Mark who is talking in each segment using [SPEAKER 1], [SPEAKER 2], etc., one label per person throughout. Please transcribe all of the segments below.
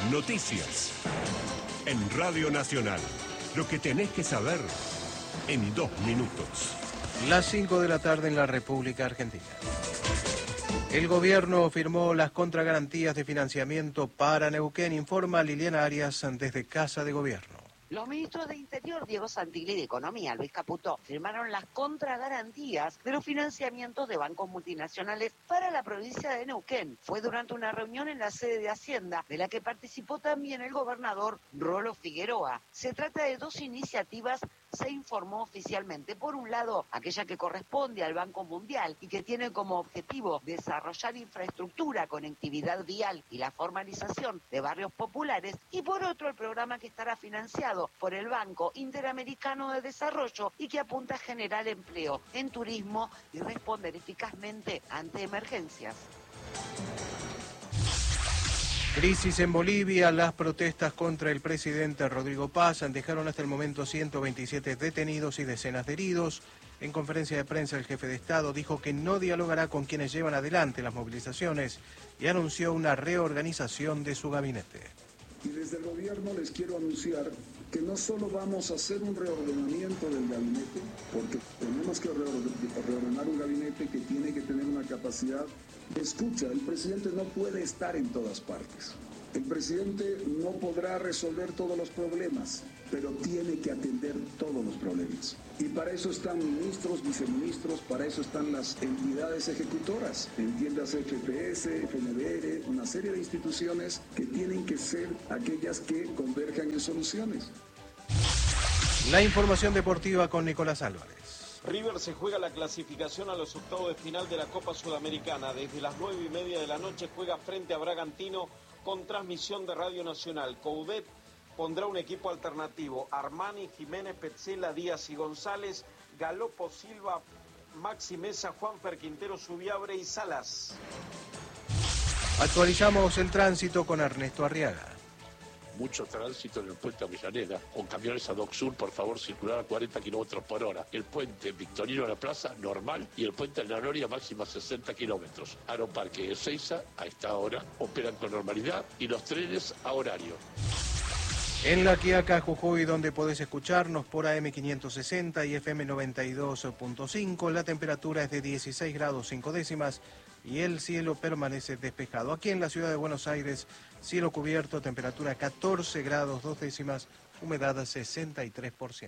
[SPEAKER 1] Noticias. En Radio Nacional. Lo que tenés que saber en 2 minutos.
[SPEAKER 2] Las 5 de la tarde en la República Argentina. El gobierno firmó las contragarantías de financiamiento para Neuquén, informa Liliana Arias desde Casa de Gobierno.
[SPEAKER 3] Los ministros de Interior, Diego Santilli, y de Economía, Luis Caputo, firmaron las contragarantías de los financiamientos de bancos multinacionales para la provincia de Neuquén. Fue durante una reunión en la sede de Hacienda, de la que participó también el gobernador Rolo Figueroa. Se trata de 2 iniciativas, se informó oficialmente. Por un lado, aquella que corresponde al Banco Mundial y que tiene como objetivo desarrollar infraestructura, conectividad vial y la formalización de barrios populares. Y por otro, el programa que estará financiado por el Banco Interamericano de Desarrollo y que apunta a generar empleo en turismo y responder eficazmente ante emergencias.
[SPEAKER 2] Crisis en Bolivia. Las protestas contra el presidente Rodrigo Paz dejaron hasta el momento 127 detenidos y decenas de heridos. En conferencia de prensa, el jefe de Estado dijo que no dialogará con quienes llevan adelante las movilizaciones y anunció una reorganización de su gabinete.
[SPEAKER 4] Y desde el gobierno les quiero anunciar que no solo vamos a hacer un reordenamiento del gabinete, porque tenemos que reordenar un gabinete que tiene que tener una capacidad de escucha. El presidente no puede estar en todas partes. El presidente no podrá resolver todos los problemas, pero tiene que atender todos los problemas. Y para eso están ministros, viceministros, para eso están las entidades ejecutoras, entiéndase FPS, FNBR, una serie de instituciones que tienen que ser aquellas que converjan en soluciones.
[SPEAKER 2] La información deportiva con Nicolás Álvarez.
[SPEAKER 5] River se juega la clasificación a los octavos de final de la Copa Sudamericana. Desde las 9:30 de la noche juega frente a Bragantino con transmisión de Radio Nacional. Coudet pondrá un equipo alternativo: Armani, Jiménez, Petzela, Díaz y González, Galopo, Silva, Maxi Mesa, Juanfer, Quintero, Subiabre y Salas.
[SPEAKER 2] Actualizamos el tránsito con Ernesto Arriaga.
[SPEAKER 6] Mucho tránsito en el puente Avellaneda, con camiones a Dock Sur, por favor, circular a 40 kilómetros por hora. El puente Victorino a la Plaza, normal, y el puente de la Noria, máxima 60 kilómetros. Aeroparque de Ezeiza, a esta hora, operan con normalidad, y los trenes a horario.
[SPEAKER 2] En La Quiaca, Jujuy, donde podés escucharnos por AM 560 y FM 92.5, la temperatura es de 16 grados 5 décimas y el cielo permanece despejado. Aquí en la ciudad de Buenos Aires, cielo cubierto, temperatura 14 grados 2 décimas, humedad 63%.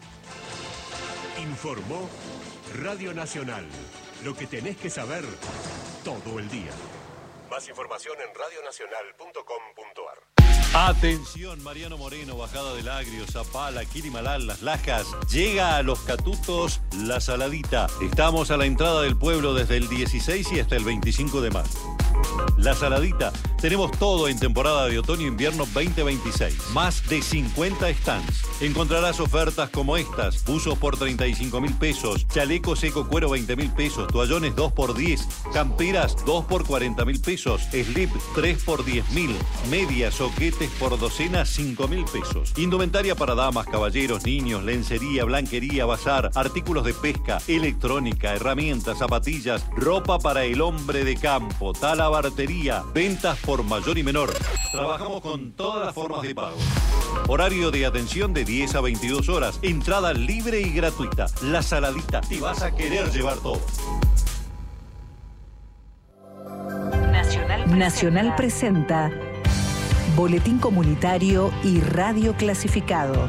[SPEAKER 1] Informó Radio Nacional. Lo que tenés que saber todo el día. Más información en radionacional.com.ar.
[SPEAKER 7] Atención, Mariano Moreno, Bajada del Agrio, Zapala, Quirimalal, Las Lajas. Llega a Los Catutos La Saladita. Estamos a la entrada del pueblo desde el 16 y hasta el 25 de mayo. La Saladita. Tenemos todo en temporada de otoño-invierno 2026. Más de 50 stands. Encontrarás ofertas como estas: buzos por 35.000 pesos, chaleco seco cuero 20.000 pesos, toallones 2 por 10, camperas 2 por 40.000 pesos, slip 3 por 10.000, medias, soquetes por docena 5.000 pesos. Indumentaria para damas, caballeros, niños, lencería, blanquería, bazar, artículos de pesca, electrónica, herramientas, zapatillas, ropa para el hombre de campo, talabartería, ventas por mayor y menor. Trabajamos con todas las formas de pago. Horario de atención de 10 a 22 horas. Entrada libre y gratuita. La Saladita. Te vas a querer llevar todo.
[SPEAKER 8] Nacional presenta Boletín Comunitario y Radio Clasificados.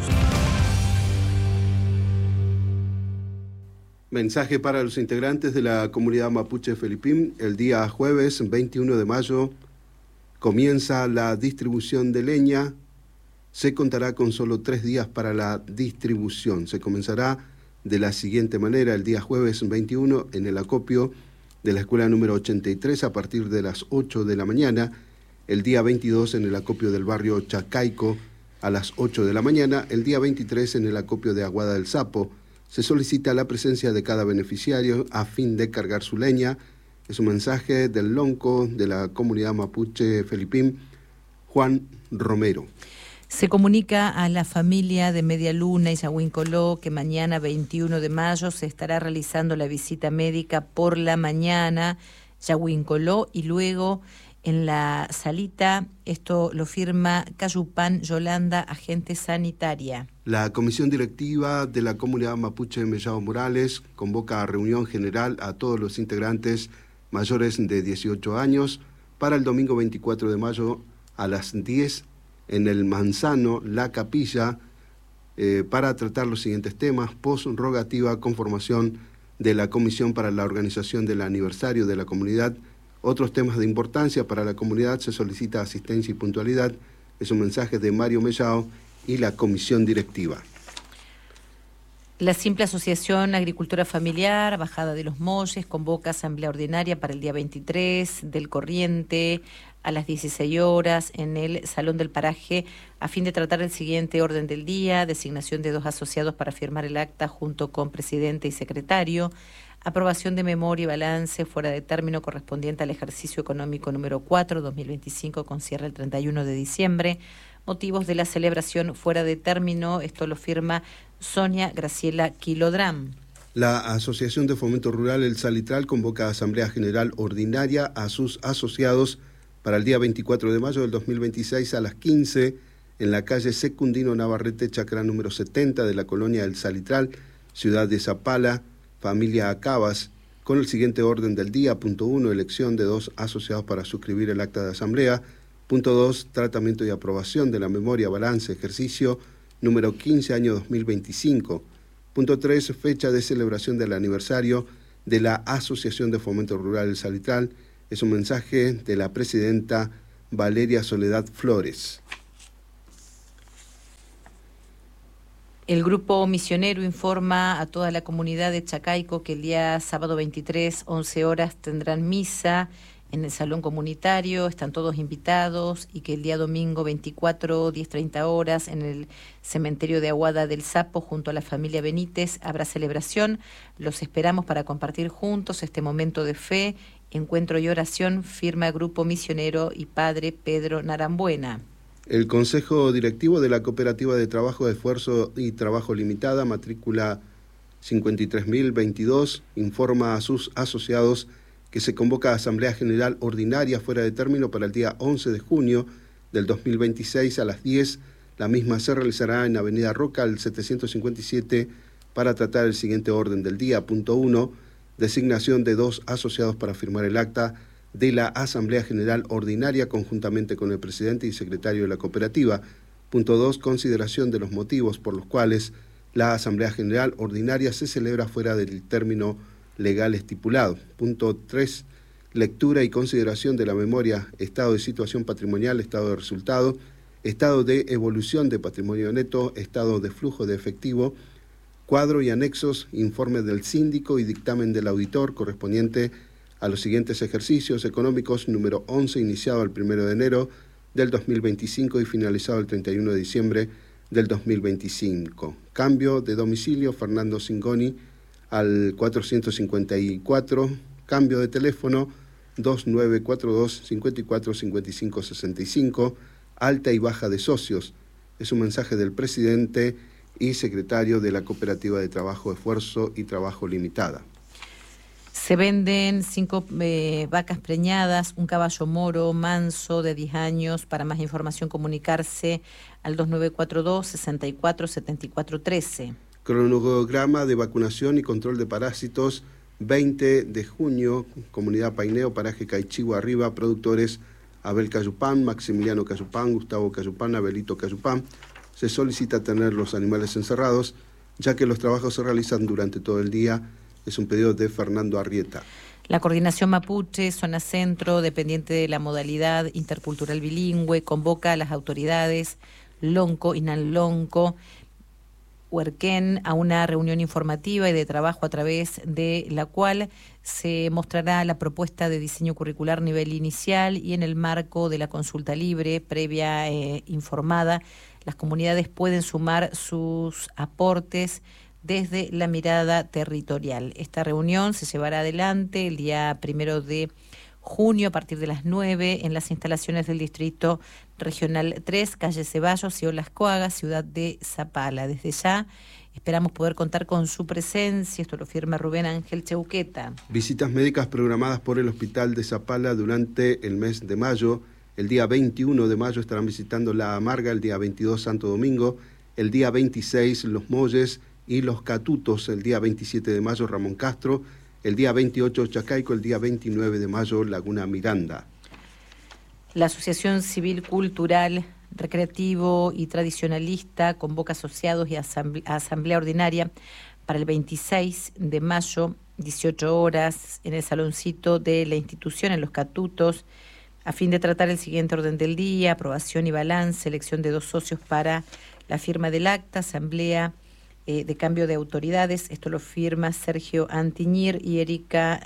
[SPEAKER 9] Mensaje para los integrantes de la comunidad mapuche Felipim. El día jueves 21 de mayo comienza la distribución de leña. Se contará con solo 3 días para la distribución. Se comenzará de la siguiente manera: el día jueves 21 en el acopio de la escuela número 83 a partir de las 8 de la mañana. El día 22 en el acopio del barrio Chacaico a las 8 de la mañana. El día 23 en el acopio de Aguada del Sapo. Se solicita la presencia de cada beneficiario a fin de cargar su leña. Es un mensaje del lonco de la comunidad mapuche Felipim, Juan Romero.
[SPEAKER 10] Se comunica a la familia de Media Luna y Yahuincoló que mañana 21 de mayo se estará realizando la visita médica por la mañana, Yahuincoló, y luego en la salita. Esto lo firma Cayupán Yolanda, agente sanitaria.
[SPEAKER 9] La Comisión Directiva de la Comunidad Mapuche Mellao Morales convoca a reunión general a todos los integrantes mayores de 18 años para el domingo 24 de mayo a las 10 en el Manzano, La Capilla, para tratar los siguientes temas: posrogativa, conformación de la Comisión para la Organización del Aniversario de la Comunidad. Otros temas de importancia para la comunidad: se solicita asistencia y puntualidad. Es un mensaje de Mario Mellao y la Comisión Directiva.
[SPEAKER 10] La Simple Asociación Agricultura Familiar, Bajada de los Molles, convoca asamblea ordinaria para el día 23 del corriente a las 16 horas en el Salón del Paraje a fin de tratar el siguiente orden del día: designación de 2 asociados para firmar el acta junto con presidente y secretario, aprobación de memoria y balance fuera de término correspondiente al ejercicio económico número 4, 2025, con cierre el 31 de diciembre, motivos de la celebración fuera de término. Esto lo firma Sonia Graciela Quilodram.
[SPEAKER 9] La Asociación de Fomento Rural El Salitral convoca a Asamblea General Ordinaria a sus asociados para el día 24 de mayo del 2026 a las 15 en la calle Secundino Navarrete, chacra número 70 de la colonia El Salitral, ciudad de Zapala, familia Acabas, con el siguiente orden del día. Punto 1, elección de 2 asociados para suscribir el acta de asamblea. Punto 2, tratamiento y aprobación de la memoria, balance, ejercicio número 15, año 2025. Punto 3, fecha de celebración del aniversario de la Asociación de Fomento Rural El Salitral. Es un mensaje de la presidenta Valeria Soledad Flores.
[SPEAKER 10] El Grupo Misionero informa a toda la comunidad de Chacaico que el día sábado 23, 11 horas, tendrán misa en el salón comunitario. Están todos invitados, y que el día domingo 24, 10:30 horas, en el cementerio de Aguada del Sapo, junto a la familia Benítez, habrá celebración. Los esperamos para compartir juntos este momento de fe, encuentro y oración, firma Grupo Misionero y Padre Pedro Narambuena.
[SPEAKER 9] El Consejo Directivo de la Cooperativa de Trabajo de Esfuerzo y Trabajo Limitada, matrícula 53.022, informa a sus asociados que se convoca a Asamblea General Ordinaria fuera de término para el día 11 de junio del 2026 a las 10. La misma se realizará en Avenida Roca, al 757, para tratar el siguiente orden del día. Punto 1, designación de 2 asociados para firmar el acta de la Asamblea General Ordinaria conjuntamente con el presidente y secretario de la cooperativa. Punto 2, consideración de los motivos por los cuales la Asamblea General Ordinaria se celebra fuera del término legal estipulado. Punto 3, lectura y consideración de la memoria, estado de situación patrimonial, estado de resultado, estado de evolución de patrimonio neto, estado de flujo de efectivo, cuadro y anexos, informe del síndico y dictamen del auditor correspondiente a los siguientes ejercicios económicos: número 11, iniciado el 1 de enero del 2025 y finalizado el 31 de diciembre del 2025. Cambio de domicilio, Fernando Singoni, al 454, cambio de teléfono 2942 54 55 65, alta y baja de socios. Es un mensaje del presidente y secretario de la Cooperativa de Trabajo, Esfuerzo y Trabajo Limitada.
[SPEAKER 10] Se venden 5 vacas preñadas, un caballo moro manso de 10 años. Para más información, comunicarse al 2942 64 74 13.
[SPEAKER 9] Cronograma de vacunación y control de parásitos, 20 de junio, Comunidad Paineo, Paraje Caichigua Arriba, productores Abel Cayupán, Maximiliano Cayupán, Gustavo Cayupán, Abelito Cayupán. Se solicita tener los animales encerrados, ya que los trabajos se realizan durante todo el día. Es un pedido de Fernando Arrieta.
[SPEAKER 10] La Coordinación Mapuche, Zona Centro, dependiente de la modalidad intercultural bilingüe, convoca a las autoridades Lonco, Inalonco, Huerquén a una reunión informativa y de trabajo a través de la cual se mostrará la propuesta de diseño curricular nivel inicial, y en el marco de la consulta libre, previa informada, las comunidades pueden sumar sus aportes desde la mirada territorial. Esta reunión se llevará adelante el día 1 de junio a partir de las 9 en las instalaciones del Distrito Regional 3, calle Ceballos y Olas Coagas, ciudad de Zapala. Desde ya Esperamos poder contar con su presencia. Esto lo firma Rubén Ángel Cheuqueta.
[SPEAKER 9] Visitas médicas programadas por el Hospital de Zapala durante el mes de mayo. El día 21 de mayo estarán visitando La Amarga, el día 22 Santo Domingo, el día 26 Los Molles y Los Catutos, el día 27 de mayo Ramón Castro, el día 28 Chacaico, el día 29 de mayo Laguna Miranda.
[SPEAKER 10] La Asociación Civil Cultural, Recreativo y Tradicionalista convoca asociados y asamblea ordinaria para el 26 de mayo, 18 horas, en el saloncito de la institución en Los Catutos, a fin de tratar el siguiente orden del día: aprobación y balance, elección de 2 socios para la firma del acta, asamblea de cambio de autoridades. Esto lo firma Sergio Antiñir y Erika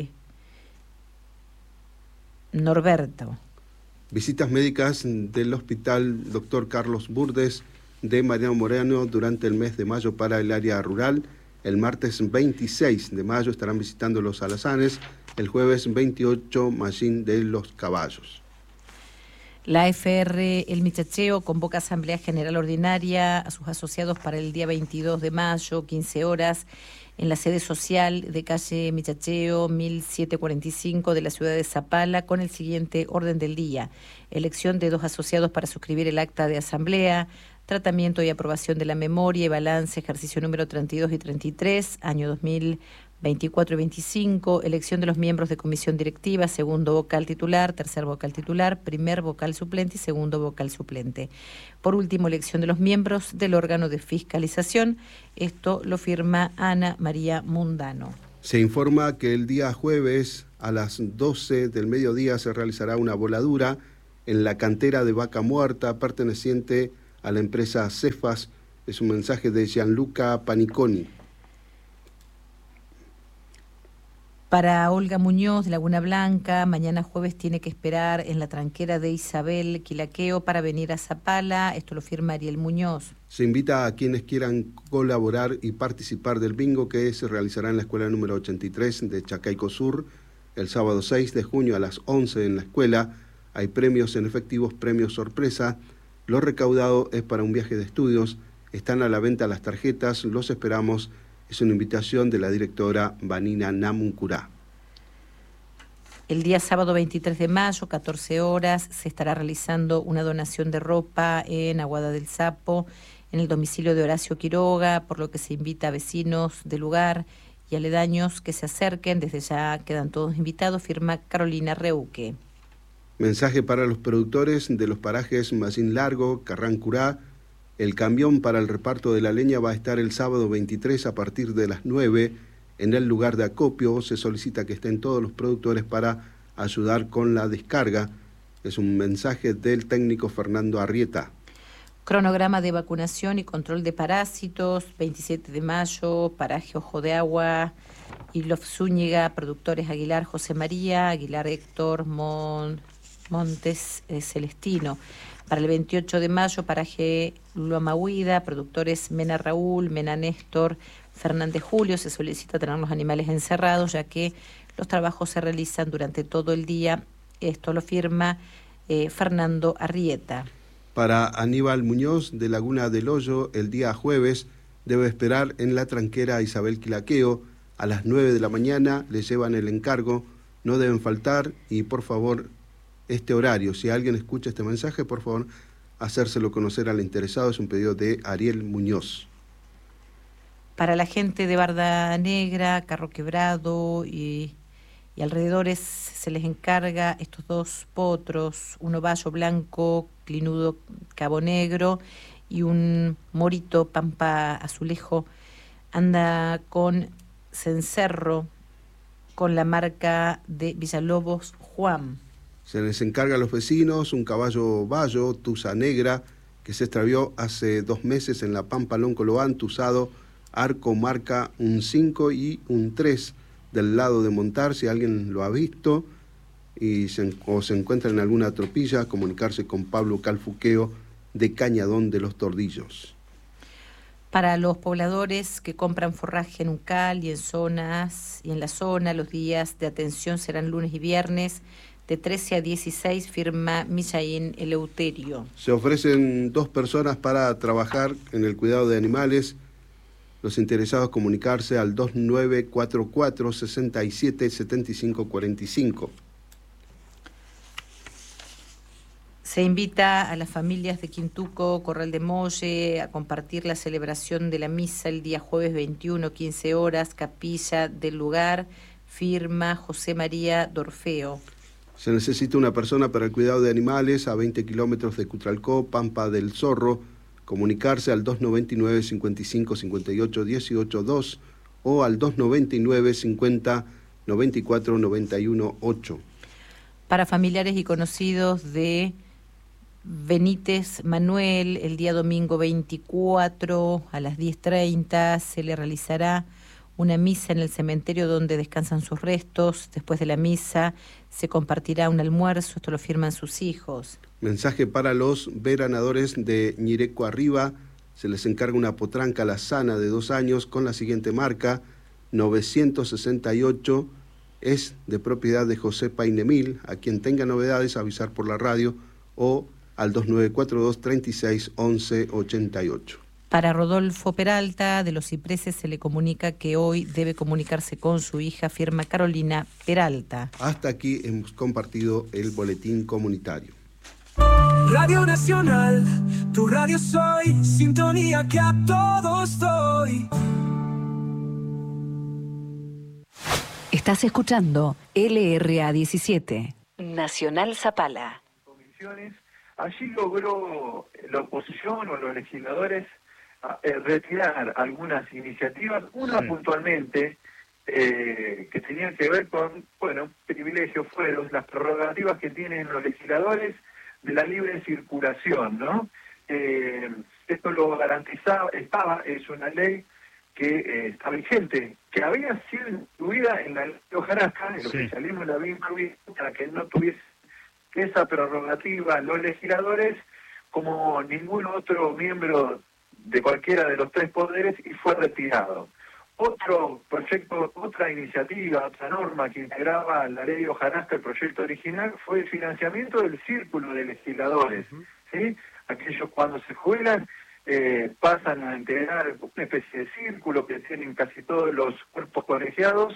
[SPEAKER 10] Norberto.
[SPEAKER 9] Visitas médicas del Hospital Dr. Carlos Burdes de Mariano Moreno durante el mes de mayo para el área rural. El martes 26 de mayo estarán visitando Los Alazanes, el jueves 28 Mallín de los Caballos.
[SPEAKER 10] La FR El Michacheo convoca Asamblea General Ordinaria a sus asociados para el día 22 de mayo, 15 horas, en la sede social de calle Michacheo 1745 de la ciudad de Zapala, con el siguiente orden del día: elección de 2 asociados para suscribir el acta de asamblea, tratamiento y aprobación de la memoria y balance, ejercicio número 32 y 33, año 2024 y 25, elección de los miembros de comisión directiva, segundo vocal titular, tercer vocal titular, primer vocal suplente y segundo vocal suplente. Por último, elección de los miembros del órgano de fiscalización. Esto lo firma Ana María Mundano.
[SPEAKER 9] Se informa que el día jueves a las 12 del mediodía se realizará una voladura en la cantera de Vaca Muerta perteneciente a la empresa Cefas. Es un mensaje de Gianluca Paniconi.
[SPEAKER 10] Para Olga Muñoz de Laguna Blanca, mañana jueves tiene que esperar en la tranquera de Isabel Quilaqueo para venir a Zapala. Esto lo firma Ariel Muñoz.
[SPEAKER 9] Se invita a quienes quieran colaborar y participar del bingo que se realizará en la escuela número 83 de Chacaico Sur el sábado 6 de junio a las 11 en la escuela. Hay premios en efectivos, premios sorpresa. Lo recaudado es para un viaje de estudios. Están a la venta las tarjetas. Los esperamos. Es una invitación de la directora Vanina Namuncurá.
[SPEAKER 10] El día sábado 23 de mayo, 14 horas, se estará realizando una donación de ropa en Aguada del Sapo, en el domicilio de Horacio Quiroga, por lo que se invita a vecinos del lugar y aledaños que se acerquen. Desde ya quedan todos invitados, firma Carolina Reuque.
[SPEAKER 9] Mensaje para los productores de los parajes Mallín Largo, Carrancurá. El camión para el reparto de la leña va a estar el sábado 23 a partir de las 9 en el lugar de acopio. Se solicita que estén todos los productores para ayudar con la descarga. Es un mensaje del técnico Fernando Arrieta.
[SPEAKER 10] Cronograma de vacunación y control de parásitos, 27 de mayo, paraje Ojo de Agua, Ilof Zúñiga, productores Aguilar José María, Aguilar Héctor, Montes Celestino. Para el 28 de mayo, paraje Loma Huida, productores Mena Raúl, Mena Néstor, Fernández Julio. Se solicita tener los animales encerrados, ya que los trabajos se realizan durante todo el día. Esto lo firma Fernando Arrieta.
[SPEAKER 9] Para Aníbal Muñoz, de Laguna del Hoyo, el día jueves debe esperar en la tranquera Isabel Quilaqueo. A las 9 de la mañana le llevan el encargo. No deben faltar y, por favor, este horario. Si alguien escucha este mensaje, por favor, hacérselo conocer al interesado. Es un pedido de Ariel Muñoz.
[SPEAKER 10] Para la gente de Barda Negra, Carro Quebrado y alrededores se les encarga estos 2 potros, un ovallo blanco, clinudo cabo negro y un morito pampa azulejo. Anda con cencerro con la marca de Villalobos Juan.
[SPEAKER 9] Se les encarga a los vecinos un caballo bayo, tusa negra, que se extravió hace 2 meses en la Pampa Loncoloán, tusado, arco marca un 5 y un 3 del lado de montar. Si alguien lo ha visto o se encuentra en alguna tropilla, comunicarse con Pablo Calfuqueo de Cañadón de los Tordillos.
[SPEAKER 10] Para los pobladores que compran forraje en Uncal y en la zona, los días de atención serán lunes y viernes, de 13 a 16, firma Misaín Eleuterio.
[SPEAKER 9] Se ofrecen 2 personas para trabajar en el cuidado de animales Los interesados comunicarse al 2944 67 75 45.
[SPEAKER 10] Se invita a las familias de Quintuco, Corral de Molle, a compartir la celebración de la misa el día jueves 21, 15 horas, capilla del lugar, firma José María Dorfeo.
[SPEAKER 9] Se necesita una persona para el cuidado de animales a 20 kilómetros de Cutralcó, Pampa del Zorro. Comunicarse al 299 55 58 18 2 o al 299 50 94 91 8.
[SPEAKER 10] Para familiares y conocidos de Benítez Manuel, el día domingo 24 a las 10:30 se le realizará una misa en el cementerio donde descansan sus restos. Después de la misa se compartirá un almuerzo, esto lo firman sus hijos.
[SPEAKER 9] Mensaje para los veranadores de Ñireco Arriba. Se les encarga una potranca lazana de 2 años con la siguiente marca, 968, es de propiedad de José Painemil. A quien tenga novedades, avisar por la radio o al 2942 36 11 88.
[SPEAKER 10] Para Rodolfo Peralta, de Los Cipreses, se le comunica que hoy debe comunicarse con su hija, firma Carolina Peralta.
[SPEAKER 9] Hasta aquí hemos compartido el boletín comunitario.
[SPEAKER 11] Radio Nacional, tu radio soy, sintonía que a todos doy.
[SPEAKER 8] Estás escuchando LRA 17, Nacional Zapala.
[SPEAKER 12] Allí logró la oposición o los legisladores retirar algunas iniciativas, una puntualmente que tenían que ver con, privilegios, fueros, las prerrogativas que tienen los legisladores de la libre circulación, ¿no? Esto lo garantizaba, es una ley que está vigente, que había sido incluida en la ley de hojarasca, el oficialismo la había incluido para que no tuviese esa prerrogativa los legisladores como ningún otro miembro de cualquiera de los 3 poderes, y fue retirado. Otro proyecto, otra iniciativa, otra norma que integraba la ley de hojarasca, el proyecto original, fue el financiamiento del círculo de legisladores. ¿Sí? Aquellos cuando se jubilan pasan a integrar una especie de círculo que tienen casi todos los cuerpos colegiados,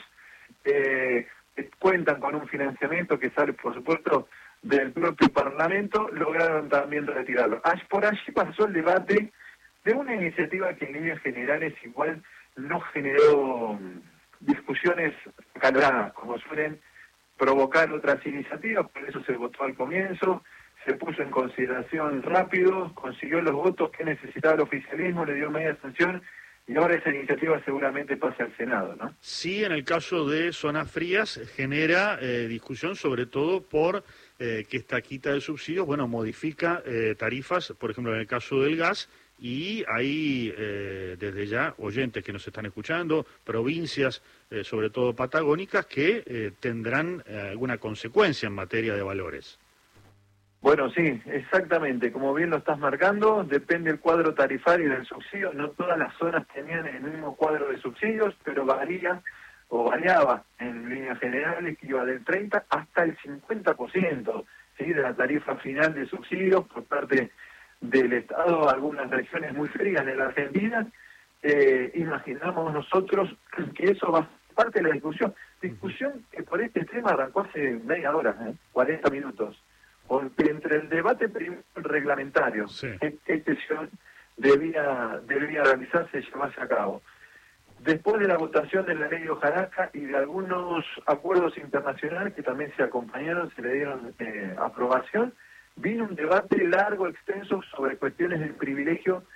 [SPEAKER 12] cuentan con un financiamiento que sale, por supuesto, del propio Parlamento, lograron también retirarlo. Por allí pasó el debate de una iniciativa que en líneas generales igual no generó discusiones acaloradas, como suelen provocar otras iniciativas, por eso se votó al comienzo, se puso en consideración rápido, consiguió los votos que necesitaba el oficialismo, le dio media sanción, y ahora esa iniciativa seguramente pasa al Senado, ¿no?
[SPEAKER 13] Sí, en el caso de zonas frías genera discusión, sobre todo por que esta quita de subsidios, modifica tarifas, por ejemplo, en el caso del gas, y hay desde ya oyentes que nos están escuchando, provincias, sobre todo patagónicas, que tendrán alguna consecuencia en materia de valores.
[SPEAKER 12] Bueno, sí, exactamente. Como bien lo estás marcando, depende el cuadro tarifario del subsidio. No todas las zonas tenían el mismo cuadro de subsidios, pero variaba en líneas generales, que iba del 30 hasta el 50%, ¿sí?, de la tarifa final de subsidios por parte del Estado a algunas regiones muy frías de la Argentina. Imaginamos nosotros que eso va a ser parte de la discusión que por este tema arrancó hace media hora, 40 minutos, porque entre el debate primero reglamentario, qué sesión debía realizarse y llevarse a cabo, después de la votación de la ley de hojarasca y de algunos acuerdos internacionales que también se acompañaron, se le dieron aprobación, vino un debate largo, extenso, sobre cuestiones de privilegio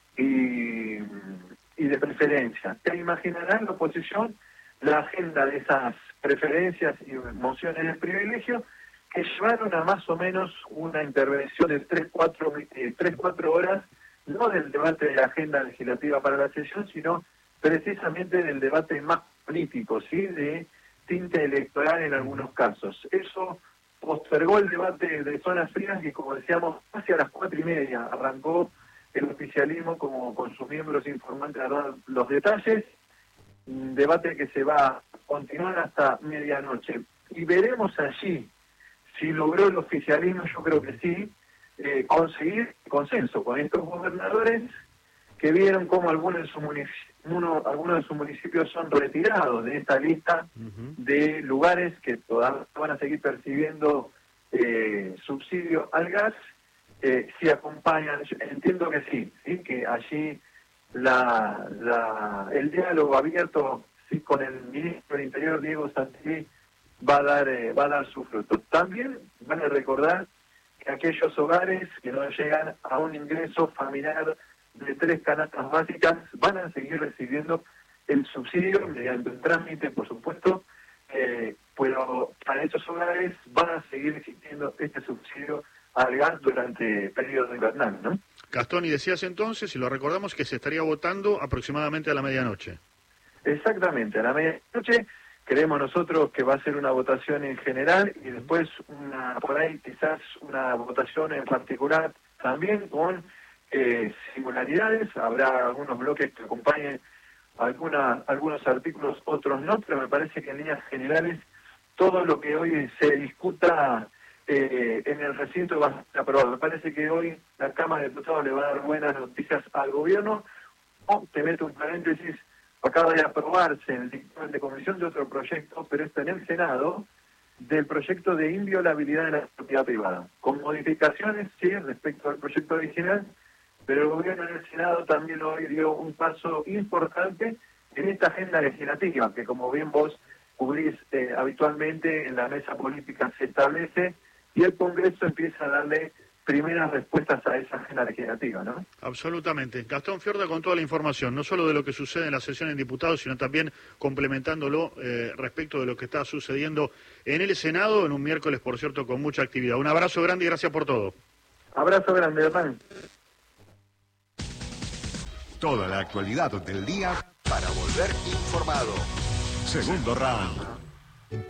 [SPEAKER 12] y de preferencia. Te imaginarás la oposición, la agenda de esas preferencias y mociones de privilegio, que llevaron a más o menos una intervención de 3-4 horas, no del debate de la agenda legislativa para la sesión, sino precisamente del debate más político, ¿sí?, de tinte electoral en algunos casos. Eso postergó el debate de zonas frías y, como decíamos, hacia las 4:30 arrancó el oficialismo como con sus miembros informantes a dar los detalles, un debate que se va a continuar hasta medianoche. Y veremos allí si logró el oficialismo, yo creo que sí, conseguir consenso con estos gobernadores que vieron cómo algunos de sus municipios son retirados de esta lista de lugares que todavía van a seguir percibiendo subsidio al gas, si acompañan. Yo entiendo que sí, que allí el diálogo abierto con el ministro del Interior, Diego Santilli, va a dar su fruto. También van a recordar que aquellos hogares que no llegan a un ingreso familiar de 3 canastas básicas van a seguir recibiendo el subsidio mediante un trámite, por supuesto, pero para esos hogares van a seguir existiendo este subsidio al gas durante el periodo invernal, ¿no?
[SPEAKER 13] Gastón, y decías entonces, si lo recordamos, que se estaría votando aproximadamente a la medianoche.
[SPEAKER 12] Exactamente, a la medianoche. Creemos nosotros que va a ser una votación en general y después por ahí quizás una votación en particular también con singularidades. Habrá algunos bloques que acompañen algunos artículos, otros no, pero me parece que en líneas generales todo lo que hoy se discuta en el recinto va a ser aprobado. Me parece que hoy la Cámara de Diputados le va a dar buenas noticias al gobierno. Te meto un paréntesis. Acaba de aprobarse en el dictamen de comisión de otro proyecto, pero está en el Senado, del proyecto de inviolabilidad de la propiedad privada, con modificaciones, sí, respecto al proyecto original, pero el gobierno en el Senado también hoy dio un paso importante en esta agenda legislativa, que como bien vos cubrís habitualmente en la mesa política se establece, y el Congreso empieza a darle primeras respuestas a esa agenda legislativa, ¿no?
[SPEAKER 13] Absolutamente. Gastón Fiorda con toda la información, no solo de lo que sucede en la sesión en diputados, sino también complementándolo respecto de lo que está sucediendo en el Senado, en un miércoles, por cierto, con mucha actividad. Un abrazo grande y gracias por todo.
[SPEAKER 12] Abrazo grande, Hernán.
[SPEAKER 1] Toda la actualidad del día para volver informado. Segundo round.